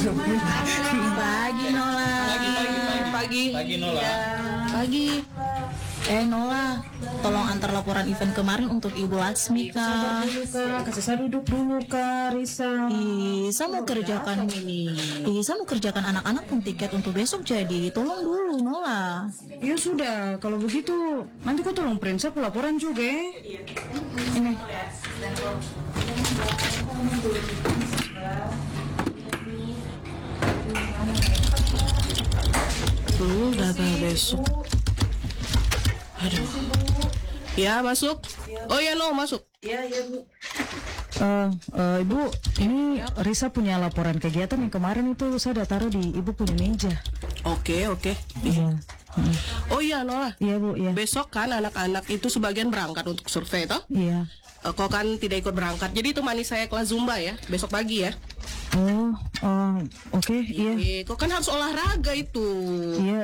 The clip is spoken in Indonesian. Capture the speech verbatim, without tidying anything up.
Pagi Nola. Pagi, pagi, pagi. Pagi. Pagi Nola. Pagi. Eh Nola, tolong antar laporan event kemarin untuk Ibu Laksmi Kak. Kasih saya duduk dulu Kak Risa. Isa mau kerjakan ini. Isa mau kerjakan anak-anak pun tiket untuk besok jadi. Tolong dulu Nola. Ya sudah, kalau begitu nanti kau tolong periksa pelaporan juga ya. Ini. Tuh, data besok. Aduh. Ya, masuk. Oh ya, no, masuk. Eh, eh, Ibu, ini Risa punya laporan kegiatan yang kemarin itu saya udah taruh di Ibu punya meja. Oke, oke. Iya. Hmm. Oh iya, Nola. Iya Bu, iya. Besok kan anak-anak itu sebagian berangkat untuk survei, toh? Iya. Eh, Kau kan tidak ikut berangkat. Jadi itu manis saya kelas Zumba ya, besok pagi ya. Oh, oh, oke, iya. Eh, kau kan harus olahraga itu. Iya,